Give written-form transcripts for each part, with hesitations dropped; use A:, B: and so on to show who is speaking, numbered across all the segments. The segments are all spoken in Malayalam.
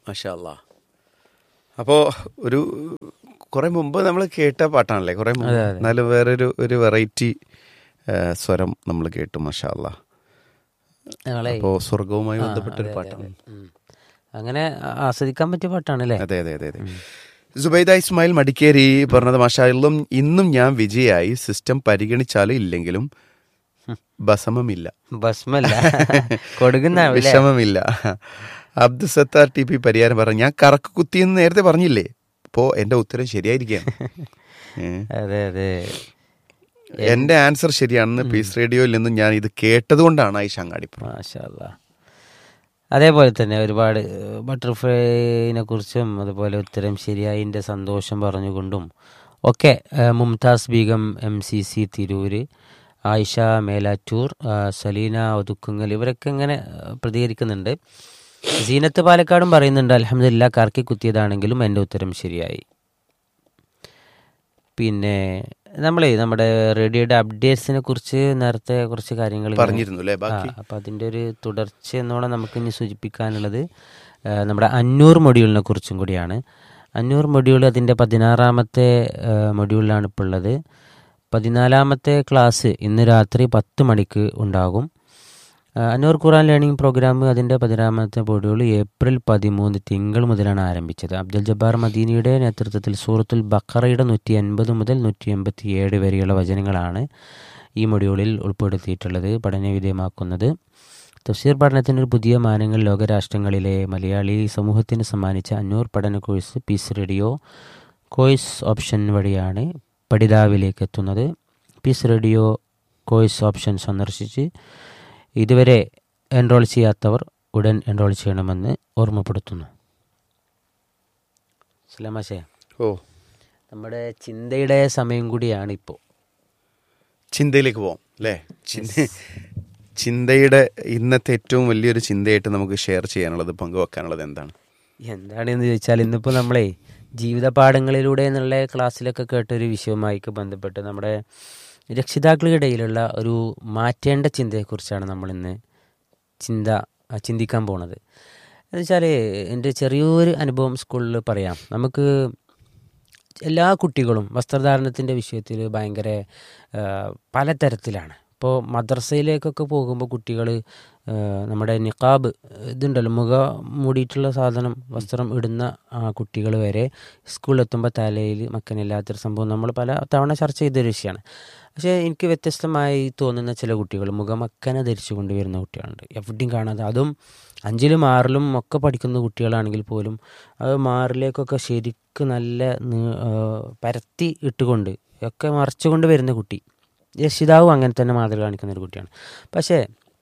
A: മാഷാ അല്ലാ. അപ്പോൾ ഒരു കുറെ മുമ്പ് നമ്മൾ കേട്ട പാട്ടാണല്ലേ, കുറെ മുമ്പ്. എന്നാലും വേറൊരു ഒരു വെറൈറ്റി സ്വരം നമ്മൾ കേട്ടു. മാഷാ അല്ലാ. അപ്പോൾ സ്വർഗവുമായി ബന്ധപ്പെട്ടൊരു പാട്ടാണ്.
B: അങ്ങനെ ആസ്വദിക്കാൻ പറ്റിയ പാട്ടാണല്ലേ.
A: അതെ അതെ അതെ അതെ. സുബൈദ ഇസ്മായിൽ മടിക്കേരി പറഞ്ഞത്, മാഷാ ഇന്നും ഞാൻ വിജയായി. സിസ്റ്റം പരിഗണിച്ചാലും ഇല്ലെങ്കിലും ഭസ്മമില്ല, വിഷമമില്ല. അബ്ദുസത്താർ ടി പി പരിഹാരം പറഞ്ഞു, ഞാൻ കറക്ക് കുത്തിയെന്ന് നേരത്തെ പറഞ്ഞില്ലേ, അപ്പോൾ എൻ്റെ ഉത്തരം ശരിയായിരിക്കുകയാണ്.
B: അതെ അതെ,
A: എൻ്റെ ആൻസർ ശരിയാണെന്ന് പീസ് റേഡിയോയിൽ നിന്ന് ഞാൻ ഇത് കേട്ടത് കൊണ്ടാണ് ആയിഷ അങ്ങാടി.
B: മാഷാ അല്ലാ. അതേപോലെ തന്നെ ഒരുപാട് ബട്ടർഫ്ലൈനെ കുറിച്ചും അതുപോലെ ഉത്തരം ശരിയായതിൻ്റെ സന്തോഷം പറഞ്ഞുകൊണ്ടും ഒക്കെ മുംതാസ് ബീഗം MCC തിരൂര്, ആയിഷ മേലാറ്റൂർ, സലീന ഒതുക്കുങ്ങൽ, ഇവരൊക്കെ ഇങ്ങനെ പ്രതികരിക്കുന്നുണ്ട്. സീനത്ത് പാലക്കാടും പറയുന്നുണ്ട്, അൽഹംദുലില്ലാ കറക്കി കുത്തിയതാണെങ്കിലും എൻ്റെ ഉത്തരം ശരിയായി. പിന്നെ നമ്മുടെ റേഡിയോയുടെ അപ്ഡേറ്റ്സിനെ കുറിച്ച് നേരത്തെ കുറച്ച് കാര്യങ്ങൾ
A: പറഞ്ഞിരുന്നു അല്ലേ.
B: അപ്പം അതിൻ്റെ ഒരു തുടർച്ച എന്നോടെ നമുക്കിനി സൂചിപ്പിക്കാനുള്ളത് നമ്മുടെ അന്നൂർ മൊഡ്യൂളിനെ കുറിച്ചും കൂടിയാണ്. അന്നൂർ മൊഡ്യൂൾ അതിൻ്റെ 16ാമത്തെ മൊഡ്യൂളിലാണ് ഇപ്പോൾ ഉള്ളത്. 14ാമത്തെ ക്ലാസ് ഇന്ന് രാത്രി 10 മണിക്ക് ഉണ്ടാകും. അന്നൂർ ഖുർആൻ ലേണിംഗ് പ്രോഗ്രാം അതിൻ്റെ 16ാമത്തെ മൊഡ്യൂൾ ഏപ്രിൽ 13 തിങ്കൾ മുതലാണ് ആരംഭിച്ചത്. അബ്ദുൽ ജബ്ബാർ മദീനിയുടെ നേതൃത്വത്തിൽ സൂറത്തുൽ ബഖറയുടെ 180 മുതൽ 187 വരെയുള്ള വചനങ്ങളാണ് ഈ മൊഡ്യൂളിൽ ഉൾപ്പെടുത്തിയിട്ടുള്ളത്, പഠനവിധേയമാക്കുന്നത്. തഫ്സീർ പഠനത്തിനൊരു പുതിയ മാനങ്ങൾ ലോകരാഷ്ട്രങ്ങളിലെ മലയാളി സമൂഹത്തിന് സമ്മാനിച്ച അന്നൂർ പഠന course piece radio course option വഴിയാണ് പഠിതാവിലേക്ക് എത്തുന്നത്. പീസ് റേഡിയോ കോഴ്സ് ഓപ്ഷൻ സന്ദർശിച്ച് ഇതുവരെ എൻറോൾ ചെയ്യാത്തവർ ഉടൻ എൻറോൾ ചെയ്യണമെന്ന് ഓർമ്മപ്പെടുത്തുന്നു. സലാമാശേ, നമ്മുടെ ചിന്തയുടെ സമയം കൂടിയാണ് ഇപ്പോൾ.
A: ചിന്തയിലേക്ക് പോവാം അല്ലേ. ചിന്തയുടെ ഇന്നത്തെ ഏറ്റവും വലിയൊരു ചിന്തയായിട്ട് നമുക്ക് ഷെയർ ചെയ്യാനുള്ളത്, പങ്കുവെക്കാനുള്ളത്
B: എന്താണെന്ന് ചോദിച്ചാൽ, ഇന്നിപ്പോൾ നമ്മളെ ജീവിത പാഠങ്ങളിലൂടെ എന്നുള്ള ക്ലാസ്സിലൊക്കെ കേട്ടൊരു വിഷയവുമായി ബന്ധപ്പെട്ട് നമ്മുടെ രക്ഷിതാക്കളുടെ ഒരു മാറ്റേണ്ട ചിന്തയെക്കുറിച്ചാണ് നമ്മളിന്ന് ചിന്തിക്കാൻ പോണത്. എന്ന് വെച്ചാൽ, എൻ്റെ ചെറിയൊരു അനുഭവം സ്കൂളിൽ പറയാം. നമുക്ക് എല്ലാ കുട്ടികളും വസ്ത്രധാരണത്തിൻ്റെ വിഷയത്തിൽ ഭയങ്കര പലതരത്തിലാണ്. ഇപ്പോൾ മദ്രസയിലേക്കൊക്കെ പോകുമ്പോൾ കുട്ടികൾ നമ്മുടെ നിഖാബ് ഇതുണ്ടല്ലോ, മുഖ മൂടിയിട്ടുള്ള സാധനം, വസ്ത്രം ഇടുന്ന കുട്ടികൾ വരെ സ്കൂളിലെത്തുമ്പോൾ തലയിൽ മക്കനില്ലാത്തൊരു സംഭവം നമ്മൾ പല തവണ ചർച്ച ചെയ്തൊരു വിഷയമാണ്. പക്ഷേ എനിക്ക് വ്യത്യസ്തമായി തോന്നുന്ന ചില കുട്ടികൾ മുഖമക്കനെ ധരിച്ചു കൊണ്ടുവരുന്ന കുട്ടികളുണ്ട്, എവിടെയും കാണാതെ. അതും 5ലും 6ലും ഒക്കെ പഠിക്കുന്ന കുട്ടികളാണെങ്കിൽ പോലും അത് 6ലേക്കൊക്കെ ശരിക്കും നല്ല പരത്തി ഇട്ടുകൊണ്ട് ഒക്കെ മറച്ചുകൊണ്ട് വരുന്ന കുട്ടി. രക്ഷിതാവും അങ്ങനെ തന്നെ മാതൃക കാണിക്കുന്നൊരു കുട്ടിയാണ്. പക്ഷേ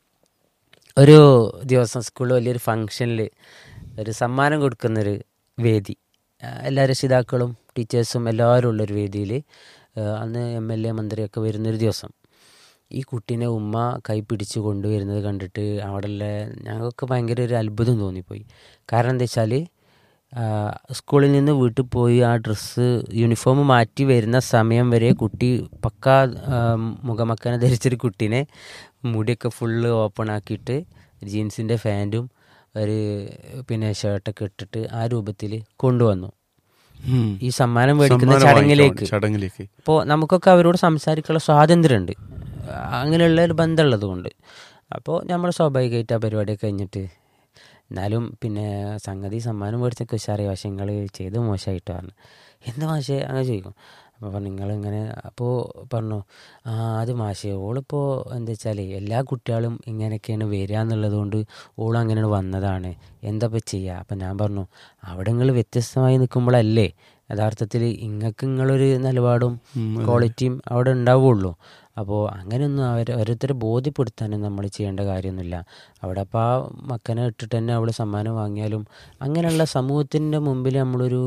B: ഒരു ദിവസം സ്കൂളിൽ വലിയൊരു ഫങ്ഷനിൽ ഒരു സമ്മാനം കൊടുക്കുന്നൊരു വേദി, എല്ലാ രക്ഷിതാക്കളും ടീച്ചേഴ്സും എല്ലാവരും ഉള്ളൊരു വേദിയിൽ അന്ന് MLA മന്ത്രിയൊക്കെ വരുന്നൊരു ദിവസം ഈ കുട്ടീനെ ഉമ്മ കൈ പിടിച്ച് കൊണ്ടുവരുന്നത് കണ്ടിട്ട് അവിടെയുള്ള ഞങ്ങൾക്ക് ഭയങ്കര ഒരു അത്ഭുതം തോന്നിപ്പോയി. കാരണം എന്താ വെച്ചാൽ, സ്കൂളിൽ നിന്ന് വീട്ടിൽ പോയി ആ ഡ്രസ്സ് യൂണിഫോം മാറ്റി വരുന്ന സമയം വരെ കുട്ടി പക്കാ മുഖമക്കനെ ധരിച്ചൊരു കുട്ടീനെ മുടിയൊക്കെ ഫുള്ള് ഓപ്പൺ ആക്കിയിട്ട് ജീൻസിൻ്റെ പാൻറ്റും ഒരു ഷർട്ടൊക്കെ ഇട്ടിട്ട് ആ രൂപത്തിൽ കൊണ്ടുവന്നു ഈ സമ്മാനം മേടിക്കുന്ന ചടങ്ങിലേക്ക്. അപ്പോൾ നമുക്കൊക്കെ അവരോട് സംസാരിക്കാനുള്ള സ്വാതന്ത്ര്യമുണ്ട്, അങ്ങനെയുള്ള ഒരു ബന്ധമുള്ളത് കൊണ്ട്. അപ്പോൾ നമ്മൾ സ്വാഭാവികമായിട്ട് ആ പരിപാടിയൊക്കെ കഴിഞ്ഞിട്ട്, എന്നാലും സംഗതി സമ്മാനം മേടിച്ചൊക്കെ ഉഷാറിയ, പക്ഷേ നിങ്ങൾ ചെയ്ത് മോശമായിട്ട് പറഞ്ഞു. എന്താ മാഷേ അങ്ങനെ ചോദിക്കും. അപ്പോൾ നിങ്ങളിങ്ങനെ, അപ്പോൾ പറഞ്ഞു, അത് മാഷേ ഓളിപ്പോൾ എന്താ വെച്ചാൽ എല്ലാ കുട്ടികളും ഇങ്ങനെയൊക്കെയാണ് വരിക എന്നുള്ളത് കൊണ്ട് ഓളും അങ്ങനെയാണ് വന്നതാണ്, എന്താ ഇപ്പോൾ ചെയ്യുക. അപ്പം ഞാൻ പറഞ്ഞു, അവിടെ നിങ്ങൾ വ്യത്യസ്തമായി നിൽക്കുമ്പോഴല്ലേ യഥാർത്ഥത്തിൽ നിങ്ങളൊരു നിലപാടും ക്വാളിറ്റിയും അവിടെ ഉണ്ടാവുള്ളൂ. അപ്പോൾ അങ്ങനെയൊന്നും ഓരോരുത്തരെ ബോധ്യപ്പെടുത്താനും നമ്മൾ ചെയ്യേണ്ട കാര്യമൊന്നുമില്ല. അവിടെ അപ്പോൾ ആ മക്കനെ ഇട്ടിട്ട് തന്നെ അവൾ സമ്മാനം വാങ്ങിയാലും അങ്ങനെയുള്ള സമൂഹത്തിൻ്റെ മുമ്പിൽ നമ്മളൊരു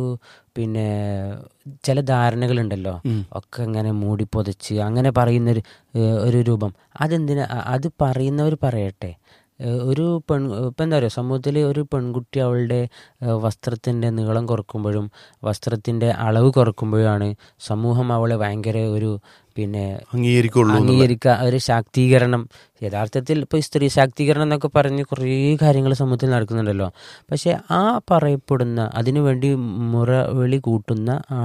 B: ചില ധാരണകളുണ്ടല്ലോ, ഒക്കെ ഇങ്ങനെ മൂടി പൊതച്ച് അങ്ങനെ പറയുന്നൊരു രൂപം. അതെന്തിനാ? അത് പറയുന്നവർ പറയട്ടെ, ഒരു ഇപ്പം എന്താ പറയുക, സമൂഹത്തിൽ ഒരു പെൺകുട്ടി അവളുടെ വസ്ത്രത്തിൻ്റെ നീളം കുറക്കുമ്പോഴും വസ്ത്രത്തിൻ്റെ അളവ് കുറക്കുമ്പോഴാണ് സമൂഹം അവളെ ഭയങ്കര ഒരു പിന്നെ അംഗീകരിക്കുക, ഒരു ശാക്തീകരണം. യഥാർത്ഥത്തിൽ ഇപ്പോൾ സ്ത്രീ ശാക്തീകരണം എന്നൊക്കെ പറഞ്ഞ് കുറേ കാര്യങ്ങൾ സമൂഹത്തിൽ നടക്കുന്നുണ്ടല്ലോ. പക്ഷേ ആ പറയപ്പെടുന്ന അതിനുവേണ്ടി മുറവിളി കൂട്ടുന്ന